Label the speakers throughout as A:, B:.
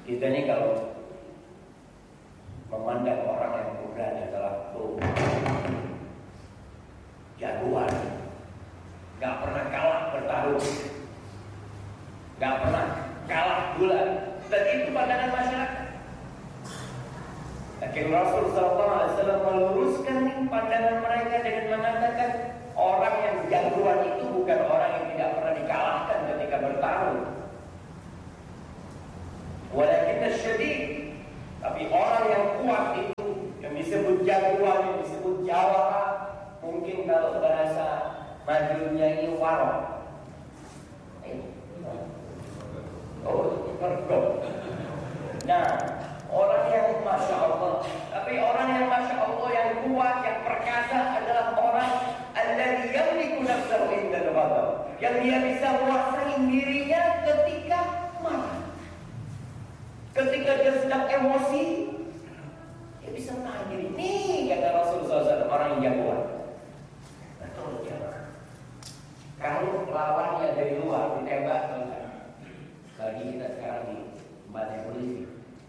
A: Kita ini kalau memandang orang yang berani adalah jagoan, gak pernah kalah bertarung, gak pernah kalah bulan, dan itu pandangan masyarakat. Lakin Rasul SAW meluruskan pandangan mereka dengan mengatakan orang yang jagoan itu bukan orang yang tidak pernah dikalahkan ketika bertarung. Walakin asyadid, tapi orang yang kuat itu yang disebut jagoan, yang disebut jawara, mungkin kalau bahasa majunya ini warok. Nah, orang yang Masya Allah, tapi orang yang Masya Allah yang kuat, yang perkasa adalah orang alladzi yamliku nafsahu indal ghadab, yang dia bisa menguasai dirinya ketika marah. Ketika dia sedang emosi, dia bisa menahan diri. Nih kata Rasulullah SAW, orang yang jagoan. Betul jemaah. Kalau lawannya dari luar ditembak, bagi kita sekarang di tempatnya polisi.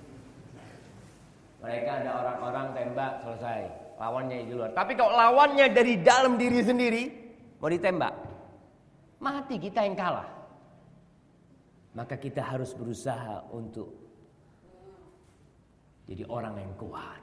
A: Mereka ada orang-orang tembak selesai, lawannya di luar. Tapi kalau lawannya dari dalam diri sendiri mau ditembak, mati kita yang kalah. Maka kita harus berusaha untuk jadi orang yang kuat.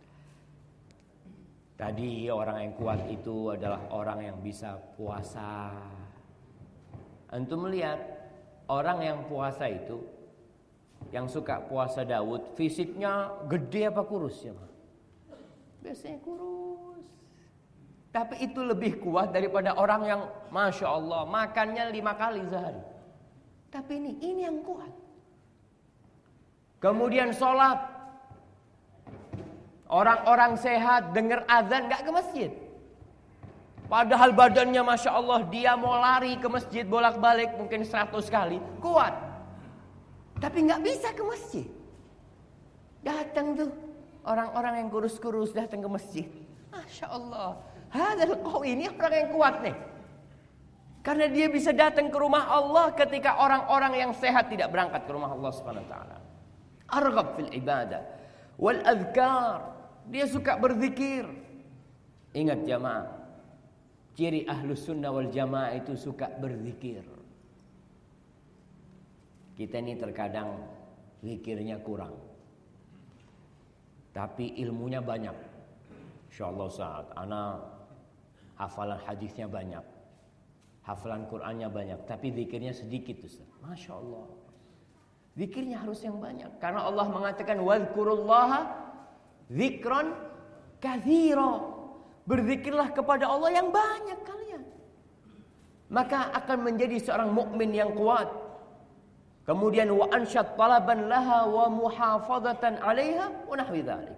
A: Tadi orang yang kuat itu adalah orang yang bisa puasa. Antum melihat orang yang puasa itu, yang suka puasa Daud, fisiknya gede apa kurus ya? Biasanya kurus. Tapi itu lebih kuat daripada orang yang Masya Allah makannya 5 kali sehari. Tapi ini yang kuat. Kemudian sholat. Orang-orang sehat dengar azan gak ke masjid. Padahal badannya Masya Allah, dia mau lari ke masjid bolak-balik mungkin 100 kali. Kuat. Tapi gak bisa ke masjid. Datang tuh orang-orang yang kurus-kurus datang ke masjid. Masya Allah. Hadal qawi, ini orang yang kuat nih. Karena dia bisa datang ke rumah Allah ketika orang-orang yang sehat tidak berangkat ke rumah Allah Subhanahu wa taala. Arghab fil ibadah wal adhkar. Dia suka berzikir. Ingat jamaah, ciri ahlus sunnah wal jamaah itu suka berzikir. Kita ini terkadang zikirnya kurang, tapi ilmunya banyak. InsyaAllah saat ana hafalan hadisnya banyak, hafalan Qur'annya banyak, tapi zikirnya sedikit Ustaz. Masya Allah. Zikirnya harus yang banyak, karena Allah mengatakan wadhkurullaha zikron katsira. Berzikirlah kepada Allah yang banyak kalian. Maka akan menjadi seorang mukmin yang kuat. Kemudian wa ansyad talaban laha wa muhafazatan 'alaiha wa nahwi dzalik.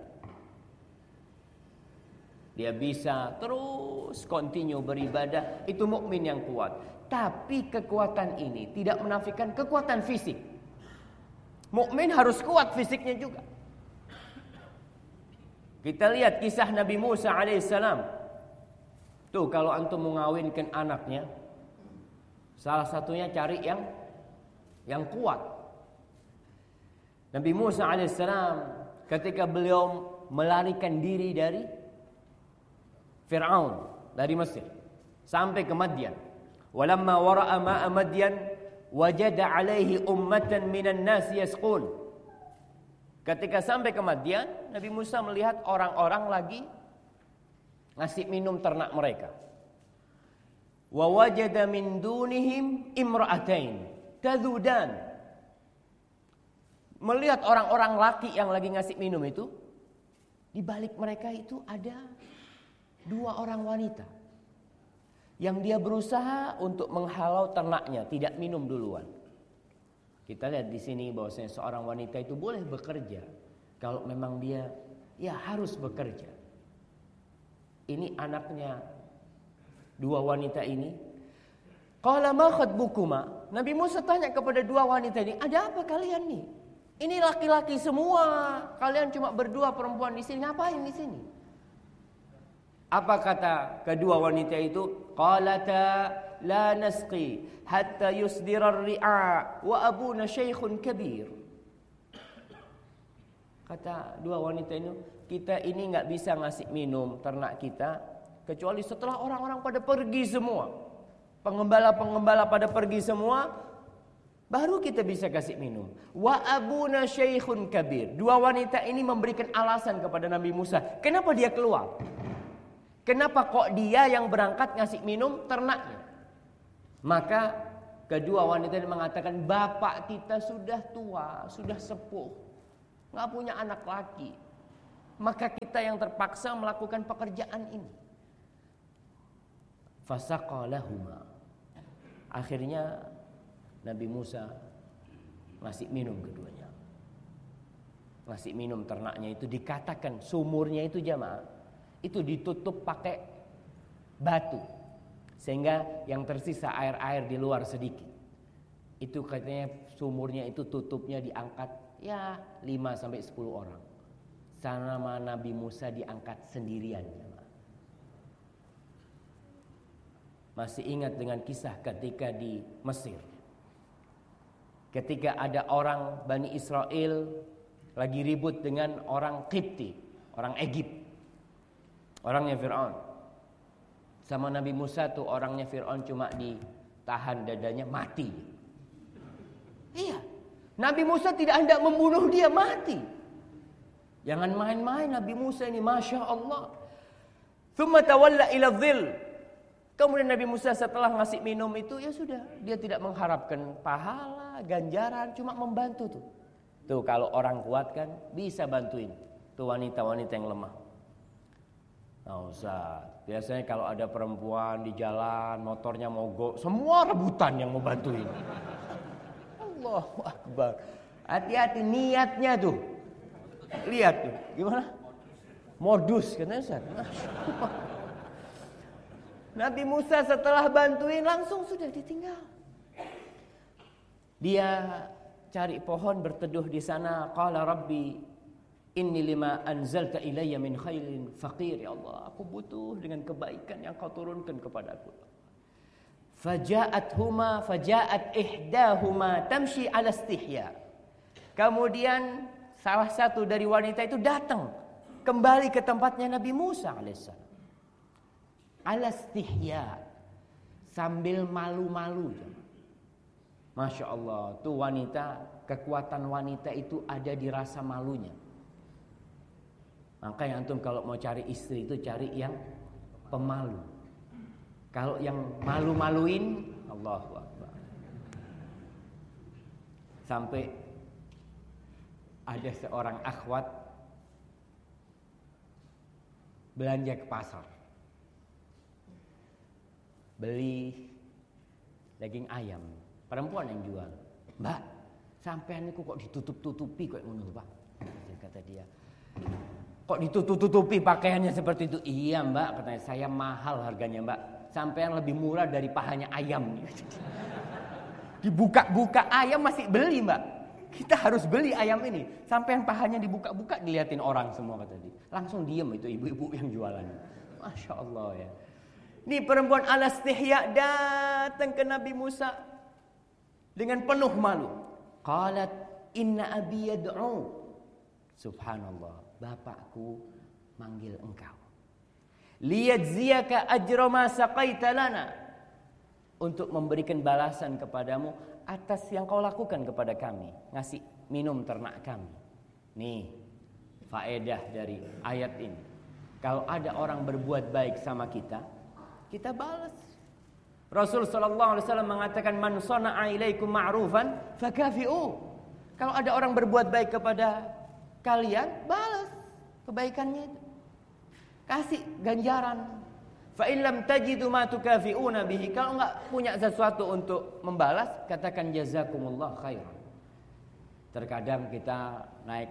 A: Dia bisa terus continue beribadah, itu mukmin yang kuat. Tapi kekuatan ini tidak menafikan kekuatan fisik. Mukmin harus kuat fisiknya juga. Kita lihat kisah Nabi Musa alaihissalam. Tuh kalau antum mau ngawinkan anaknya, salah satunya cari yang kuat. Nabi Musa alaihissalam ketika beliau melarikan diri dari Fir'aun, dari Mesir sampai ke Madyan. Walamma wara'a ma'a Madyan wajada alaihi ummatan minan nasi yasqun. Ketika sampai ke Madyan, Nabi Musa melihat orang-orang lagi ngasih minum ternak mereka. Wa wajada min dunihim imra'atain tazudan. Melihat orang-orang laki yang lagi ngasih minum itu, di balik mereka itu ada 2 orang wanita yang dia berusaha untuk menghalau ternaknya, tidak minum duluan. Kita lihat di sini bahwasanya seorang wanita itu boleh bekerja kalau memang dia harus bekerja. Ini anaknya 2 wanita ini. Qala ma khatbukuma? Nabi Musa tanya kepada 2 wanita ini, ada apa kalian nih? Ini laki-laki semua, kalian cuma berdua perempuan di sini, ngapain di sini? Apa kata kedua wanita itu? Qalata la nasqi hatta yusdira ar-ri'a wa abuna shaykhun kabir. Kata dua wanita ini, kita ini nggak bisa ngasih minum ternak kita kecuali setelah orang-orang pada pergi semua. Pengembala-pengembala pada pergi semua, baru kita bisa kasih minum. Wa abuna syaikhun kabir. Dua wanita ini memberikan alasan kepada Nabi Musa. Kenapa dia keluar? Kenapa kok dia yang berangkat ngasih minum ternaknya? Maka kedua wanita ini mengatakan, bapak kita sudah tua, sudah sepuh, nggak punya anak laki. Maka kita yang terpaksa melakukan pekerjaan ini. Fasaqalahuma. Akhirnya Nabi Musa ngasih minum keduanya. Ngasih minum ternaknya itu, dikatakan sumurnya itu jamaah, itu ditutup pakai batu. Sehingga yang tersisa air-air di luar sedikit. Itu katanya sumurnya itu tutupnya diangkat ya 5-10 orang. Sama Nabi Musa diangkat sendirian. Masih ingat dengan kisah ketika di Mesir. Ketika ada orang Bani Israel lagi ribut dengan orang Qibti, orang Egypt, orangnya Fir'aun. Sama Nabi Musa tuh orangnya Fir'aun cuma ditahan dadanya, mati. Iya, Nabi Musa tidak hendak membunuh dia, mati. Jangan main-main Nabi Musa ini, Masya Allah. Thumma tawalla ila dhil. Kemudian Nabi Musa setelah ngasih minum itu, ya sudah, dia tidak mengharapkan pahala, ganjaran, cuma membantu tuh. Tuh kalau orang kuat kan bisa bantuin tuh wanita-wanita yang lemah. Nah Ustaz, biasanya kalau ada perempuan di jalan, motornya mogok, semua rebutan yang mau bantuin. Allahu Akbar. Hati-hati niatnya tuh. Lihat tuh, gimana? Modus katanya Ustaz. Nabi Musa setelah bantuin langsung sudah ditinggal. Dia cari pohon berteduh di sana. Qala Rabbi inni lima anzalta ilayya min khairin faqir. Ya Allah, aku butuh dengan kebaikan yang kau turunkan kepadaku. Faja'at ihdahuma tamshi ala istihya. Kemudian salah satu dari wanita itu datang kembali ke tempatnya Nabi Musa alaihissalam. Alastihya, sambil malu-malu. Masya Allah, tuh wanita, kekuatan wanita itu ada di rasa malunya. Makanya antum kalau mau cari istri itu cari yang pemalu. Kalau yang malu-maluin, Allahu Akbar. Sampai ada seorang akhwat belanja ke pasar. Beli daging ayam, perempuan yang jual. Mbak, sampean niku kok ditutup-tutupi kok ngono, Pak? Kata dia. Kok ditutup-tutupi pakaiannya seperti itu? Iya, Mbak, katanya saya mahal harganya, Mbak. Sampean lebih murah dari pahanya ayam. Dibuka-buka ayam masih beli, Mbak. Kita harus beli ayam ini. Sampean pahanya dibuka-buka diliatin orang semua kata dia. Langsung diem itu ibu-ibu yang jualan. Masya Allah ya. Ini perempuan alastihya datang ke Nabi Musa dengan penuh malu. Qalat inna abi yad'u. Subhanallah, bapakku manggil engkau. Liyajziyaka ajra ma saqaita lana. Untuk memberikan balasan kepadamu atas yang kau lakukan kepada kami, ngasih minum ternak kami. Nih, faedah dari ayat ini. Kalau ada orang berbuat baik sama kita, kita balas. Rasul sallallahu alaihi wasallam mengatakan man sana'a ilaikum ma'rufan fakafi'u. Kalau ada orang berbuat baik kepada kalian, balas kebaikannya itu. Kasih ganjaran. Fa in lam tajidu ma tukafi'una bihi. Kalau enggak punya sesuatu untuk membalas, katakan jazakumullah khairan. Terkadang kita naik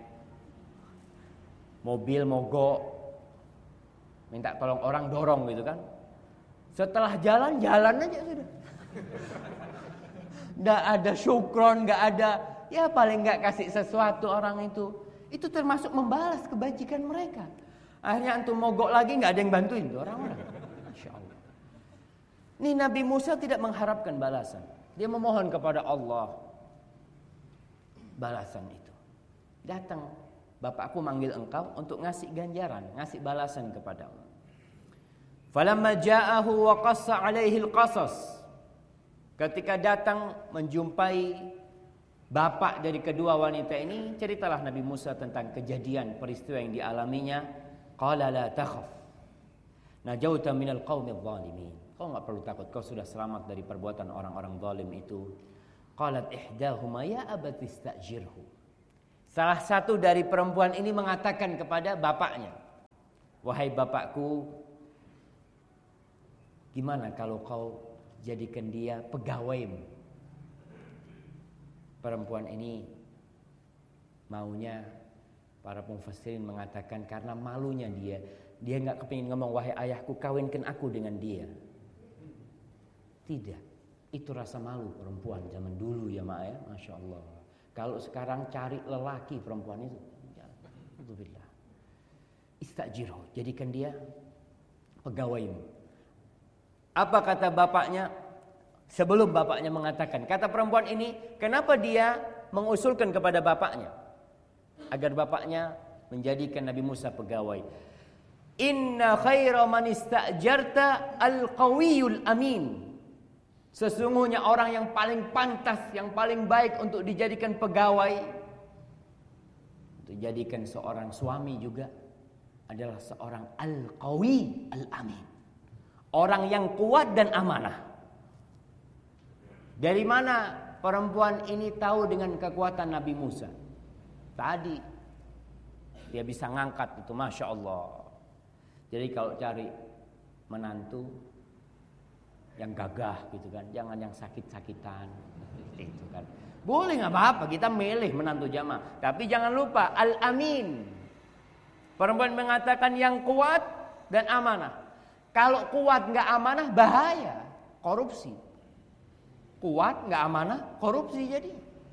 A: mobil mogok, minta tolong orang dorong gitu kan. Setelah jalan aja sudah. Nggak ada syukron, nggak ada, ya paling nggak kasih sesuatu orang itu. Itu termasuk membalas kebajikan mereka. Akhirnya antum mogok lagi nggak ada yang bantuin tuh orang-orang. Masya Allah. Ini Nabi Musa tidak mengharapkan balasan. Dia memohon kepada Allah balasan itu. Datang bapakku manggil engkau untuk ngasih ganjaran, ngasih balasan kepadamu. Falamma ja'ahu wa qassa 'alaihi al-qasas. Ketika datang menjumpai bapak dari kedua wanita ini, ceritalah Nabi Musa tentang kejadian peristiwa yang dialaminya. Qala la takhaf, najauta minal qaumidh dhalimin. Kau enggak perlu takut, kau sudah selamat dari perbuatan orang-orang zalim itu. Qalat ihdahuma ya abati istajirhu. Salah satu dari perempuan ini mengatakan kepada bapaknya, wahai bapakku, gimana kalau kau jadikan dia pegawaimu? Perempuan ini maunya, para mufassirin mengatakan karena malunya dia nggak kepingin ngomong wahai ayahku kawinkan aku dengan dia. Tidak, itu rasa malu perempuan zaman dulu ya mak ya, masya Allah. Kalau sekarang cari lelaki perempuan itu, alhamdulillah. Istajirhu, jadikan dia pegawaimu. Apa kata bapaknya? Sebelum bapaknya mengatakan, kata perempuan ini, kenapa dia mengusulkan kepada bapaknya agar bapaknya menjadikan Nabi Musa pegawai? Inna khaira man istajarta al-qawiyul amin. Sesungguhnya orang yang paling pantas, yang paling baik untuk dijadikan pegawai, untuk dijadikan seorang suami juga, adalah seorang al-qawi al-amin. Orang yang kuat dan amanah. Dari mana perempuan ini tahu dengan kekuatan Nabi Musa? Tadi dia bisa ngangkat itu, masya Allah. Jadi kalau cari menantu yang gagah gitu kan, jangan yang sakit-sakitan itu kan. Boleh nggak apa-apa, kita milih menantu jamaah, tapi jangan lupa al-amin. Perempuan mengatakan yang kuat dan amanah. Kalau kuat nggak amanah bahaya, korupsi. Kuat nggak amanah, korupsi jadi.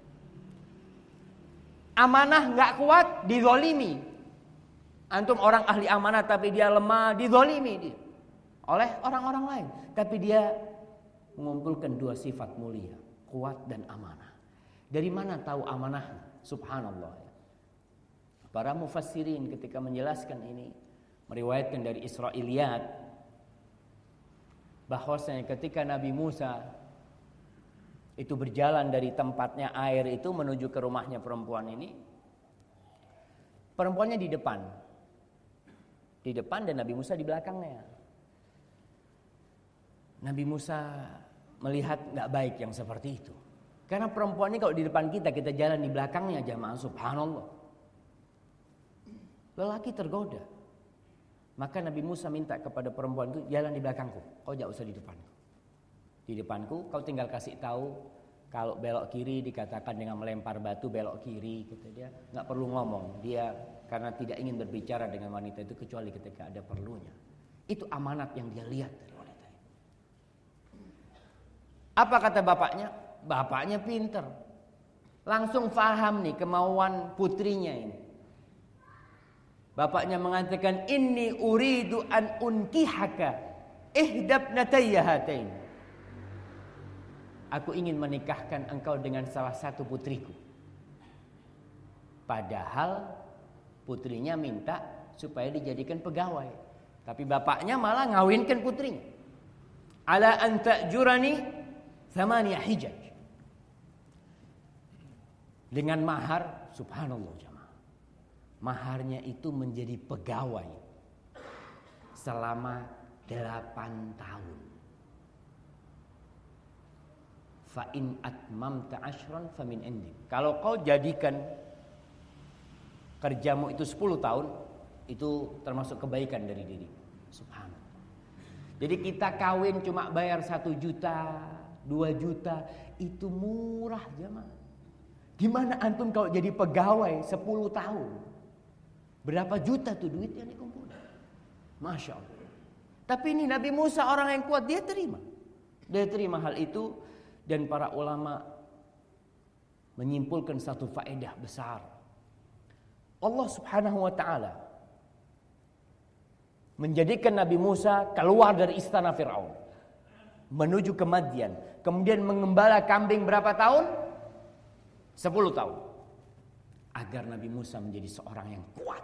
A: Amanah nggak kuat, dizolimi. Antum orang ahli amanah tapi dia lemah, dizolimi dia oleh orang-orang lain. Tapi dia mengumpulkan dua sifat mulia, kuat dan amanah. Dari mana tahu amanahnya? Subhanallah. Para mufassirin ketika menjelaskan ini meriwayatkan dari Israiliyat bahwasanya ketika Nabi Musa itu berjalan dari tempatnya air itu menuju ke rumahnya perempuan ini, perempuannya di depan dan Nabi Musa di belakangnya. Nabi Musa melihat nggak baik yang seperti itu, karena perempuan ini kalau di depan kita jalan di belakangnya jamaah, subhanallah, lelaki tergoda. Maka Nabi Musa minta kepada perempuan itu, jalan di belakangku, kau jangan usah di depanku. Di depanku kau tinggal kasih tahu kalau belok kiri dikatakan dengan melempar batu belok kiri gitu. Dia nggak perlu ngomong, dia karena tidak ingin berbicara dengan wanita itu kecuali ketika ada perlunya. Itu amanat yang dia lihat dari wanita itu. Apa kata bapaknya? Bapaknya pinter, langsung faham nih kemauan putrinya ini. Bapaknya mengatakan, inni uridu an unkihaka ihdab natayya hatain. Aku ingin menikahkan engkau dengan salah satu putriku. Padahal putrinya minta supaya dijadikan pegawai, tapi bapaknya malah ngawinkan putrinya. Ala an ta'jurani thamaniya hijaj. Dengan mahar, subhanallah jamaah. Maharnya itu menjadi pegawai selama 8 tahun. Fa in atmamta ashran famin indik. Kalau kau jadikan kerjamu itu 10 tahun, itu termasuk kebaikan dari diri. Subhanallah. Jadi kita kawin cuma bayar 1 juta, 2 juta, itu murah jamaah. Gimana antum kalau jadi pegawai 10 tahun? Berapa juta tuh duit yang dikumpulkan? Masya Allah. Tapi ini Nabi Musa orang yang kuat, dia terima. Dia terima hal itu. Dan para ulama menyimpulkan satu faedah besar. Allah subhanahu wa ta'ala menjadikan Nabi Musa keluar dari istana Fir'aun menuju ke Madian. Kemudian mengembala kambing berapa tahun? 10 tahun. agar Nabi Musa menjadi seorang yang kuat.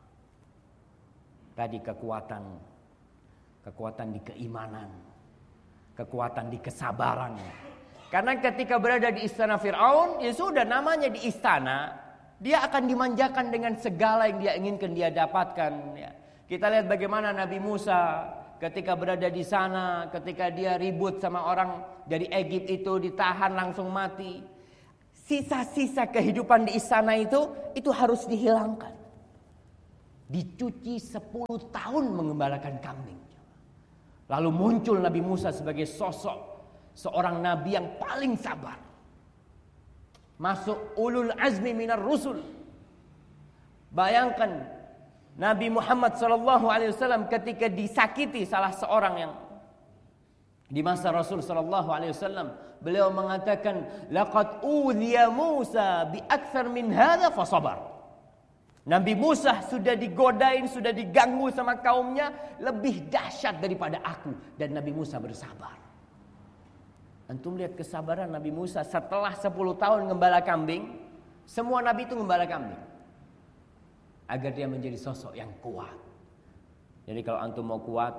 A: Tadi kekuatan di keimanan, kekuatan di kesabaran. Karena ketika berada di istana Fir'aun, ya sudah namanya di istana, dia akan dimanjakan dengan segala yang dia inginkan dia dapatkan. Ya. Kita lihat bagaimana Nabi Musa ketika berada di sana, ketika dia ribut sama orang dari Egypt itu, ditahan langsung mati. Sisa-sisa kehidupan di istana itu harus dihilangkan. Dicuci 10 tahun mengembalakan kambing. Lalu muncul Nabi Musa sebagai sosok seorang nabi yang paling sabar. Masuk ulul azmi minar rusul. Bayangkan Nabi Muhammad SAW ketika disakiti salah seorang yang di masa Rasul SAW, beliau mengatakan, laqad udhiya Musa bi akthar min hadza fasabar. Nabi Musa sudah digodain, sudah diganggu sama kaumnya lebih dahsyat daripada aku, dan Nabi Musa bersabar. Antum lihat kesabaran Nabi Musa setelah 10 tahun ngembala kambing. Semua nabi itu ngembala kambing agar dia menjadi sosok yang kuat. Jadi kalau antum mau kuat,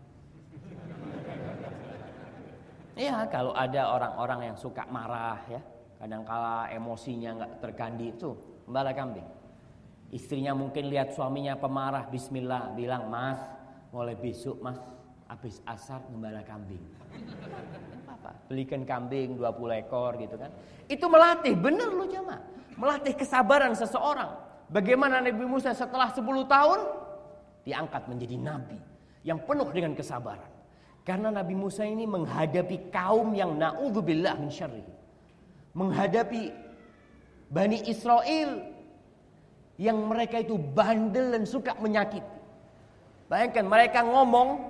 A: ya kalau ada orang-orang yang suka marah ya, kadangkala emosinya nggak terkandi, itu gembala kambing. Istrinya mungkin lihat suaminya pemarah, bismillah, bilang, mas, mulai besok mas, habis asar gembala kambing. Apa? Belikan kambing 20 ekor gitu kan. Itu melatih, benar loh jamaah. Melatih kesabaran seseorang. Bagaimana Nabi Musa setelah 10 tahun diangkat menjadi nabi yang penuh dengan kesabaran. Karena Nabi Musa ini menghadapi kaum yang na'udzubillah min syarri. Menghadapi Bani Israel yang mereka itu bandel dan suka menyakiti. Bayangkan mereka ngomong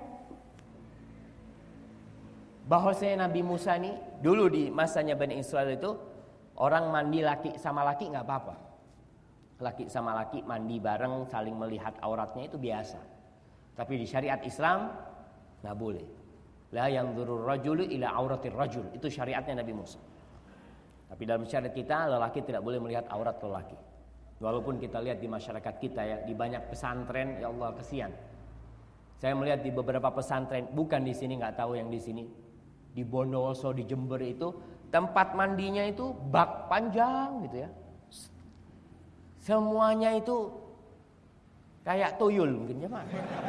A: bahwasanya Nabi Musa ini dulu di masanya Bani Israel itu orang mandi laki sama laki nggak apa-apa. Laki sama laki mandi bareng saling melihat auratnya itu biasa. Tapi di syariat Islam nggak boleh. La yanzurur rajulu ila auratir rajul, itu syariatnya Nabi Musa. Tapi dalam syariat kita lelaki tidak boleh melihat aurat lelaki. Walaupun kita lihat di masyarakat kita ya, di banyak pesantren, ya Allah kesian. Saya melihat di beberapa pesantren, bukan di sini, nggak tahu yang di sini, di Bondowoso, di Jember itu tempat mandinya itu bak panjang gitu ya. Semuanya itu kayak tuyul mungkin ya, Pak.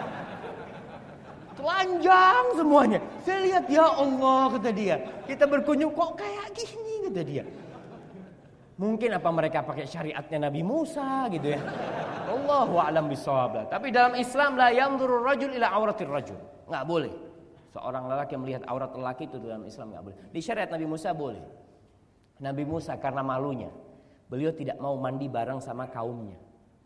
A: Telanjang semuanya. Saya lihat, ya Allah, kata dia, kita berkunjung kok kayak gini, kata dia. Mungkin apa mereka pakai syariatnya Nabi Musa gitu ya. Allahu a'lam bishawab. Tapi dalam Islam la yanzurur rajul ila auratir rajul. Enggak boleh. Seorang lelaki melihat aurat lelaki itu dalam Islam enggak boleh. Di syariat Nabi Musa boleh. Nabi Musa karena malunya, beliau tidak mau mandi bareng sama kaumnya.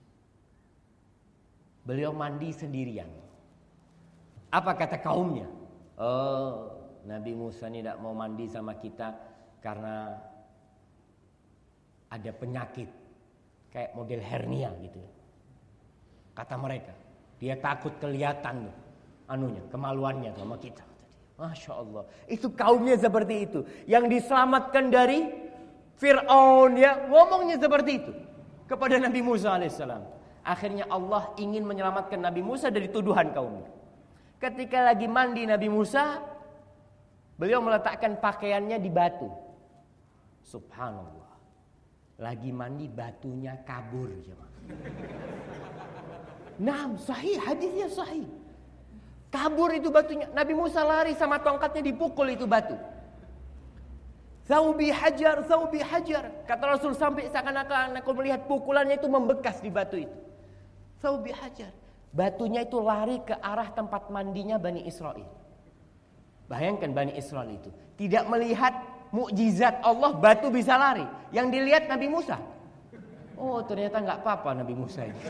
A: Beliau mandi sendirian. Apa kata kaumnya? Oh, Nabi Musa ini tidak mau mandi sama kita karena ada penyakit kayak model hernia gitu ya. Kata mereka, dia takut kelihatan tuh anunya, kemaluannya sama kita. Masya Allah, itu kaumnya seperti itu. Yang diselamatkan dari Fir'aun ya, ngomongnya seperti itu kepada Nabi Musa alaihissalam. Akhirnya Allah ingin menyelamatkan Nabi Musa dari tuduhan kaumnya. Ketika lagi mandi Nabi Musa, beliau meletakkan pakaiannya di batu. Subhanallah. Lagi mandi batunya kabur. Nah, sahih, hadisnya sahih. Kabur itu batunya. Nabi Musa lari sama tongkatnya, dipukul itu batu. Thawbi hajar, thawbi hajar. Kata Rasul sampai seakan-akan aku melihat pukulannya itu membekas di batu itu. Thawbi hajar. Batunya itu lari ke arah tempat mandinya Bani Israel. Bayangkan Bani Israel itu tidak melihat mukjizat Allah, batu bisa lari. Yang dilihat Nabi Musa. Oh, ternyata nggak apa-apa Nabi Musa ini.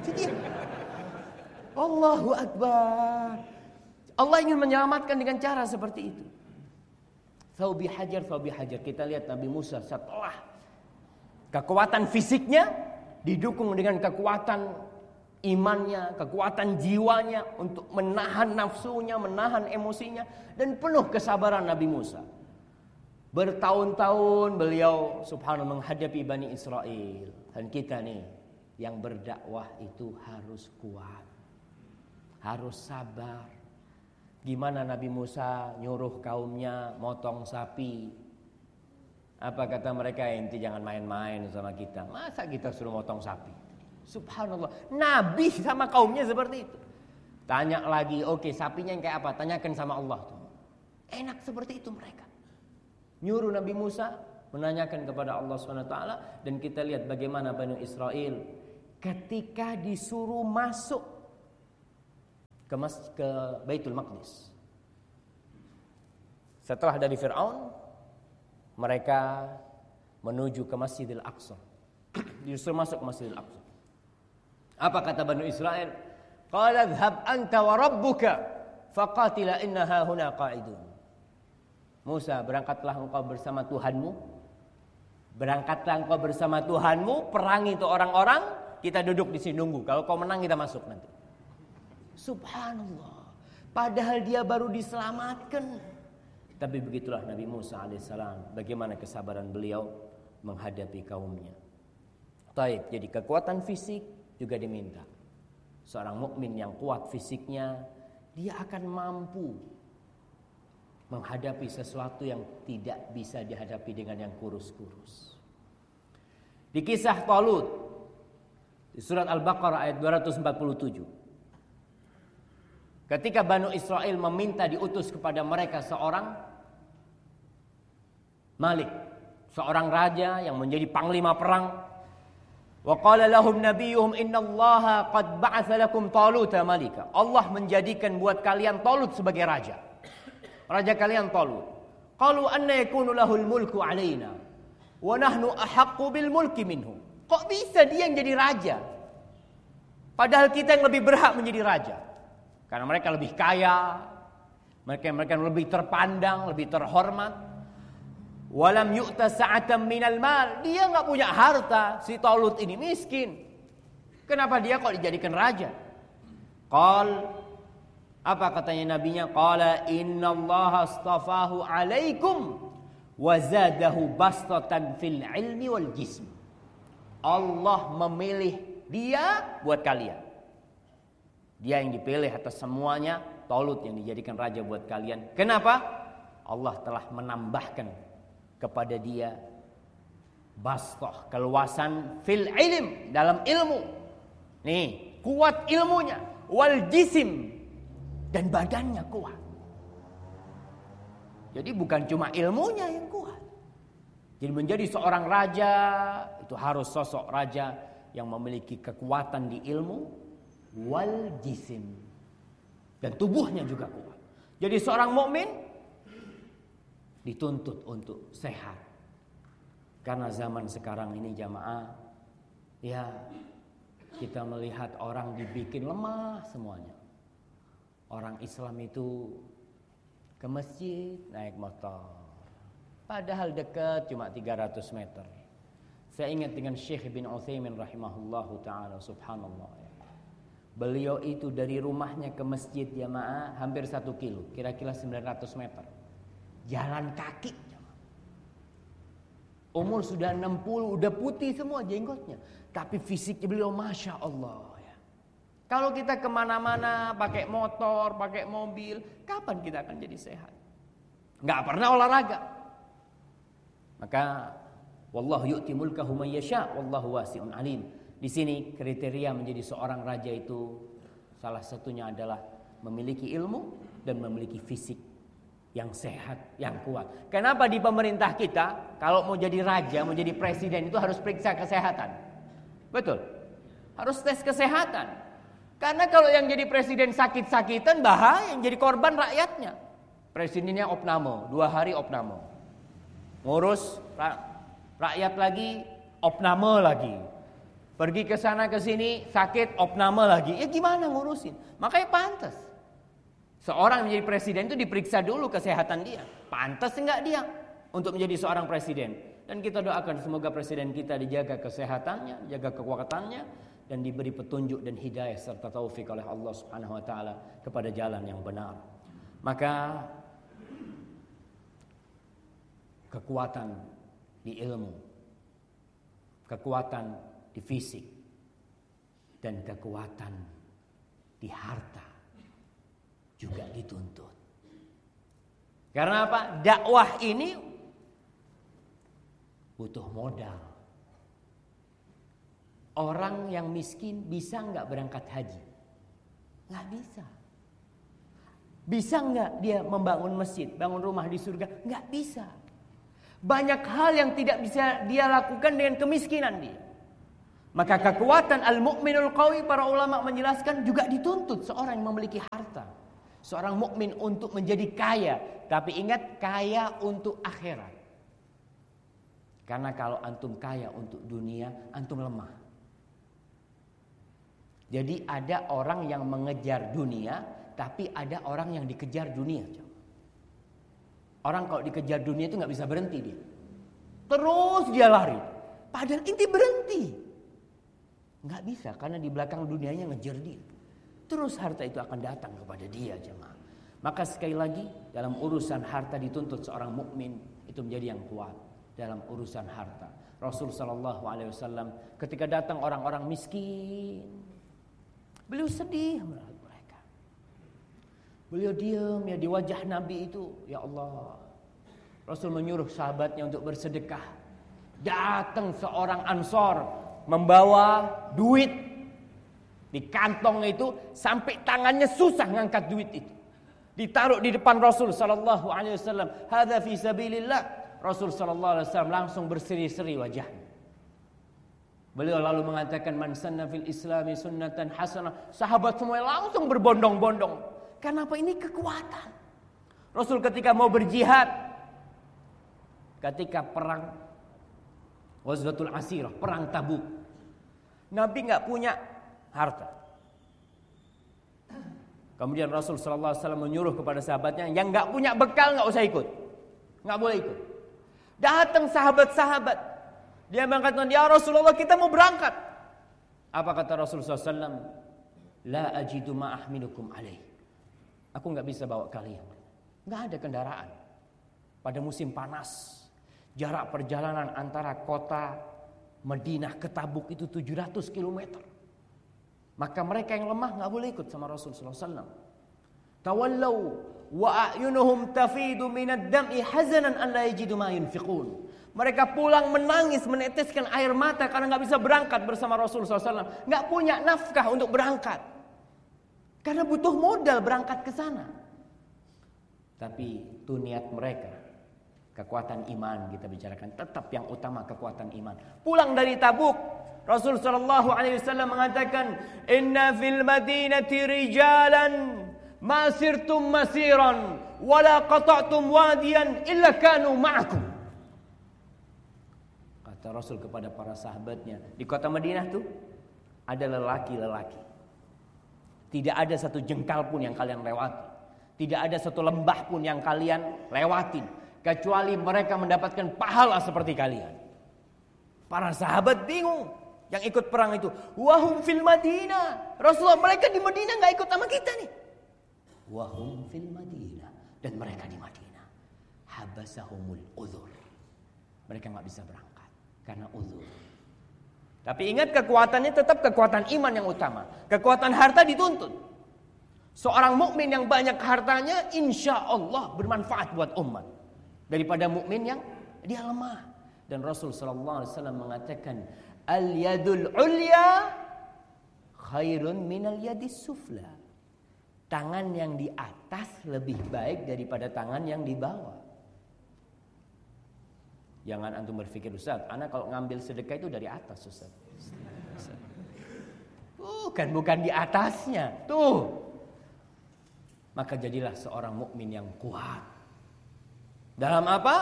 A: Allahu Akbar. Allah ingin menyelamatkan dengan cara seperti itu. Thawbi hajar, thawbi hajar. Kita lihat Nabi Musa setelah kekuatan fisiknya didukung dengan kekuatan imannya, kekuatan jiwanya untuk menahan nafsunya, menahan emosinya, dan penuh kesabaran Nabi Musa. Bertahun-tahun beliau subhanallah menghadapi Bani Israel. Dan kita nih yang berdakwah itu harus kuat, harus sabar. Gimana Nabi Musa nyuruh kaumnya motong sapi. Apa kata mereka? Ente jangan main-main sama kita. Masa kita suruh motong sapi? Subhanallah, Nabi sama kaumnya seperti itu. Tanya lagi, oke, sapinya yang kayak apa? Tanyakan sama Allah tuh. Enak seperti itu mereka. Nyuruh Nabi Musa menanyakan kepada Allah SWT. Dan kita lihat bagaimana Bani Israel ketika disuruh masuk ke Baitul Maqdis. Setelah dari Fir'aun, mereka menuju ke Masjidil Aqsa. Disuruh masuk ke Masjidil Aqsa. Apa kata Bani Israel? Qala dhhab anta wa rabbuka faqatila inna hahuna qa'idun. Musa, berangkatlah engkau bersama Tuhanmu. Berangkatlah engkau bersama Tuhanmu, perangi itu orang-orang, kita duduk di sini nunggu. Kalau kau menang kita masuk nanti. Subhanallah. Padahal dia baru diselamatkan. Tapi begitulah Nabi Musa alaihissalam, bagaimana kesabaran beliau menghadapi kaumnya. Taib, jadi kekuatan fisik juga diminta. Seorang mukmin yang kuat fisiknya, dia akan mampu menghadapi sesuatu yang tidak bisa dihadapi dengan yang kurus-kurus. Di kisah Talut di surat Al-Baqarah ayat 247. Ketika Bani Israel meminta diutus kepada mereka seorang malik, seorang raja yang menjadi panglima perang. Wa qala lahum nabiyuhum innallaha qad ba'atsa lakum Taluta malika. Allah menjadikan buat kalian Talut sebagai raja. Raja kalian Talut. Qalu anna yakunu lahul mulku alaina wa nahnu ahaqqu bil mulki minhu. Kok bisa dia yang jadi raja? Padahal kita yang lebih berhak menjadi raja. Karena mereka lebih kaya, mereka lebih terpandang, lebih terhormat. Walam yu'ta sa'atan minal mal. Dia enggak punya harta, si Talut ini miskin. Kenapa dia kok dijadikan raja? Apa katanya nabinya? Qala innallaha astafahu alaikum wa zadahu bastatan fil ilmi wal jism. Allah memilih dia buat kalian. Dia yang dipilih atas semuanya, Talut yang dijadikan raja buat kalian. Kenapa? Allah telah menambahkan kepada dia bastah, keluasan fil ilm, dalam ilmu. Nih, kuat ilmunya, wal jisim, dan badannya kuat. Jadi bukan cuma ilmunya yang kuat. Jadi menjadi seorang raja itu harus sosok raja yang memiliki kekuatan di ilmu wal jisim, dan tubuhnya juga kuat. Jadi seorang mukmin dituntut untuk sehat. Karena zaman sekarang ini jamaah, ya kita melihat orang dibikin lemah semuanya. Orang Islam itu ke masjid naik motor, padahal dekat cuma 300 meter. Saya ingat dengan Syekh bin Utsaimin rahimahullahu ta'ala, subhanallah. Beliau itu dari rumahnya ke masjid jamaah hampir 1 kilo, kira-kira 900 meter. Jalan kaki. Umur sudah 60, udah putih semua jenggotnya. Tapi fisiknya beliau Masya Allah. Ya. Kalau kita kemana-mana pakai motor, pakai mobil, kapan kita akan jadi sehat? Gak pernah olahraga. Maka wallahu yu'ti mulkahu man yasha, wallahu wasi'un alim. Di sini kriteria menjadi seorang raja itu salah satunya adalah memiliki ilmu dan memiliki fisik yang sehat, yang kuat. Kenapa di pemerintah kita kalau mau jadi raja, mau jadi presiden itu harus periksa kesehatan? Betul. Harus tes kesehatan. Karena kalau yang jadi presiden sakit-sakitan bahaya, yang jadi korban rakyatnya. Presidennya opname, 2 hari opname. Ngurus rakyat lagi, opname lagi. Pergi ke sana ke sini sakit opname lagi. Ya gimana ngurusin? Makanya pantas. Seorang yang menjadi presiden itu diperiksa dulu kesehatan dia. Pantas enggak dia untuk menjadi seorang presiden? Dan kita doakan semoga presiden kita dijaga kesehatannya, jaga kekuatannya, dan diberi petunjuk dan hidayah serta taufik oleh Allah Subhanahu wa taala kepada jalan yang benar. Maka kekuatan di ilmu, kekuatan di fisik, dan kekuatan di harta juga dituntut. Karena apa? Dakwah ini butuh modal. Orang yang miskin bisa nggak berangkat haji? Nggak bisa. Bisa nggak dia membangun masjid, bangun rumah di surga? Nggak bisa. Banyak hal yang tidak bisa dia lakukan dengan kemiskinan dia. Maka kekuatan al-mu'minul qawi, para ulama menjelaskan, juga dituntut seorang yang memiliki harta. Seorang mukmin untuk menjadi kaya. Tapi ingat, kaya untuk akhirat. Karena kalau antum kaya untuk dunia, antum lemah. Jadi ada orang yang mengejar dunia, tapi ada orang yang dikejar dunia. Orang kalau dikejar dunia itu nggak bisa berhenti dia. Terus dia lari. Padahal inti berhenti. Nggak bisa, karena di belakang dunianya ngejar dia. Terus harta itu akan datang kepada dia, jemaah. Maka sekali lagi, dalam urusan harta dituntut seorang mukmin itu menjadi yang kuat dalam urusan harta. Rasul sallallahu alaihi wasallam ketika datang orang-orang miskin, beliau sedih melihat mereka. Beliau diam ya di wajah Nabi itu, ya Allah. Rasul menyuruh sahabatnya untuk bersedekah. Datang seorang Ansor membawa duit di kantong itu sampai tangannya susah ngangkat duit itu. Ditaruh di depan Rasul sallallahu alaihi wasallam. Hadza fi sabilillah. Rasul sallallahu alaihi wasallam langsung berseri-seri wajahnya. Beliau lalu mengatakan, man sanna fil islami sunnatan hasanah. Sahabat semua langsung berbondong-bondong. Kenapa? Ini kekuatan. Rasul ketika mau berjihad, ketika perang Ghazwatul Asirah, perang Tabuk, Nabi nggak punya harta. Kemudian Rasul sallallahu alaihi wasallam menyuruh kepada sahabatnya, yang nggak punya bekal nggak usah ikut, nggak boleh ikut. Datang sahabat-sahabat, dia mengatakan, ya Rasulullah, kita mau berangkat. Apa kata Rasulullah SAW? La ajidu ma ahmilukum alaih. Aku nggak bisa bawa kalian. Nggak ada kendaraan. Pada musim panas, jarak perjalanan antara kota Madinah ke Tabuk itu 700 km. Maka mereka yang lemah nggak boleh ikut sama Rasulullah SAW. Tawallau wa a'yunuhum tafidu minad dam'i hazanan an la yajidu ma yunfiqun. Mereka pulang menangis, meneteskan air mata karena nggak bisa berangkat bersama Rasulullah SAW. Nggak punya nafkah untuk berangkat. Karena butuh modal berangkat ke sana. Tapi itu niat mereka. Kekuatan iman kita bicarakan. Tetap yang utama kekuatan iman. Pulang dari Tabuk, Rasul sallallahu alaihi wasallam mengatakan, "Inna fil madinati rijalan ma sirtum masiran wala qata'tum wadiyan illa kanu ma'akum." Kata Rasul kepada para sahabatnya, di kota Madinah tuh ada lelaki-lelaki. Tidak ada satu jengkal pun yang kalian lewati. Tidak ada satu lembah pun yang kalian lewatin, kecuali mereka mendapatkan pahala seperti kalian. Para sahabat bingung. Yang ikut perang itu, wahum fil Madinah. Rasulullah, mereka di Madinah nggak ikut sama kita nih. Wahum fil Madinah, dan mereka di Madinah. Habasahumul uzur. Mereka nggak bisa berangkat karena uzur. Tapi ingat, kekuatannya tetap kekuatan iman yang utama. Kekuatan harta dituntut. Seorang mukmin yang banyak hartanya, insya Allah bermanfaat buat umat daripada mukmin yang dia lemah. Dan Rasul sallallahu alaihi wasallam mengatakan, al-yadul ulya khairun minal yadis sufla. Tangan yang di atas lebih baik daripada tangan yang di bawah. Jangan antum berpikir, Ustaz, ana kalau ngambil sedekah itu dari atas, Ustaz. Bukan di atasnya. Tuh. Maka jadilah seorang mukmin yang kuat. Dalam apa?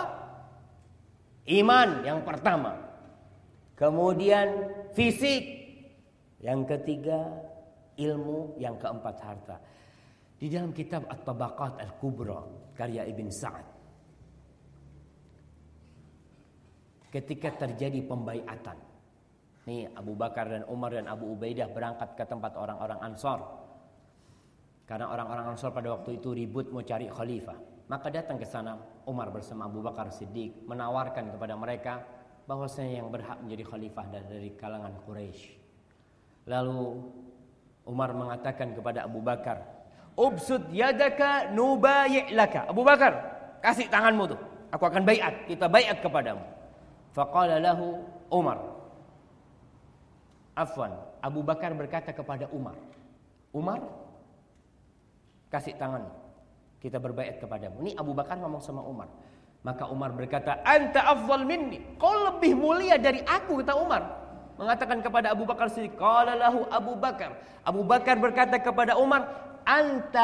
A: Iman yang pertama. Kemudian fisik. Yang ketiga ilmu. Yang keempat harta. Di dalam kitab At-Tabaqat Al-Kubra karya Ibn Sa'ad, ketika terjadi pembaiatan, nih Abu Bakar dan Umar dan Abu Ubaidah berangkat ke tempat orang-orang Ansar. Karena orang-orang Ansar pada waktu itu ribut mau cari khalifah. Maka datang ke sana Umar bersama Abu Bakar Siddiq menawarkan kepada mereka bahwasanya yang berhak menjadi khalifah dari kalangan Quraisy. Lalu Umar mengatakan kepada Abu Bakar, "Ubsud yadaka nubayi' laka." Abu Bakar, kasih tanganmu tuh. Aku akan baiat, kita baiat kepadamu. Faqala lahu Umar. Afwan, Abu Bakar berkata kepada Umar, "Umar, kasih tanganmu. Kita berbaiat kepadamu." Ini Abu Bakar ngomong sama Umar. Maka Umar berkata, "Anta afdal minni." Kau lebih mulia dari aku, kata Umar. Mengatakan kepada Abu Bakar Siddiq, qala lahu Abu Bakar. Abu Bakar berkata kepada Umar, "Anta